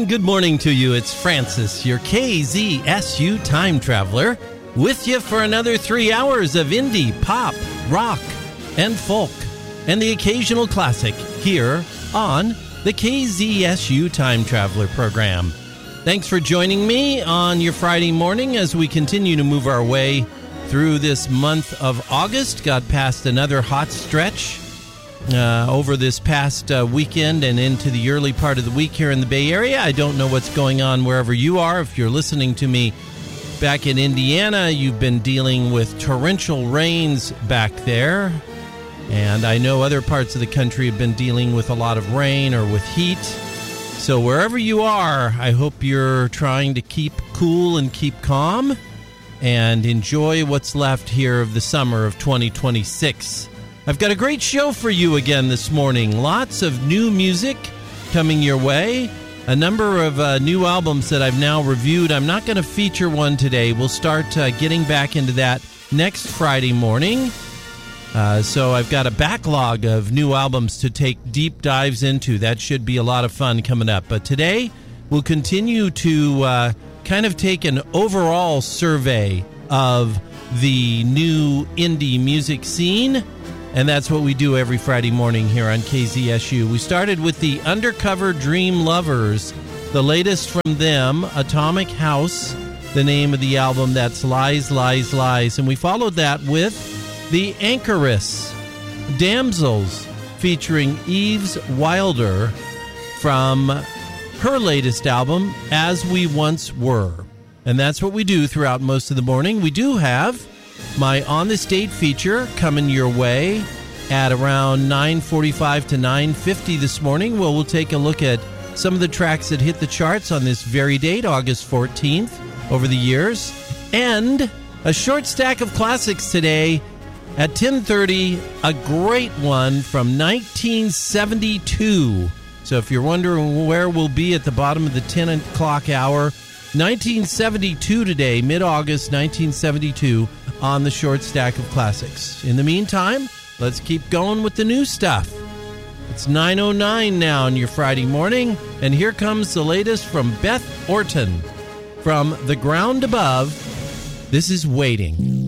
and good morning to you. It's Francis, your KZSU time traveler, with you for another 3 hours of indie, pop, rock, and folk, and the occasional classic here on the KZSU Time Traveler program. Thanks for joining me on your Friday morning as we continue to move our way through this month of August. Got past another hot stretch over this past weekend and into the early part of the week here in the Bay Area. I don't know what's going on wherever you are. If you're listening to me back in Indiana, you've been dealing with torrential rains back there. And I know other parts of the country have been dealing with a lot of rain or with heat. So wherever you are, I hope you're trying to keep cool and keep calm and enjoy what's left here of the summer of 2026. I've got a great show for you again this morning. Lots of new music coming your way. A number of new albums that I've now reviewed. I'm not going to feature one today. We'll start getting back into that next Friday morning. So I've got a backlog of new albums to take deep dives into. That should be a lot of fun coming up. But today, we'll continue to kind of take an overall survey of the new indie music scene. And that's what we do every Friday morning here on KZSU. We started with the Undercover Dream Lovers. The latest from them, Atomic House, the name of the album. That's Lies, Lies, Lies. And we followed that with the Anchoress, Damsels, featuring Eves Wilder from her latest album, As We Once Were. And that's what we do throughout most of the morning. We do have my On This Date feature coming your way at around 9:45 to 9:50 this morning. Well, we'll take a look at some of the tracks that hit the charts on this very date, August 14th, over the years. And a short stack of classics today. At 10:30, a great one from 1972. So if you're wondering where we'll be at the bottom of the 10 o'clock hour, 1972 today, mid-August 1972, on the short stack of classics. In the meantime, let's keep going with the new stuff. It's 9:09 now on your Friday morning, and here comes the latest from Beth Orton. From The Ground Above, this is Waiting.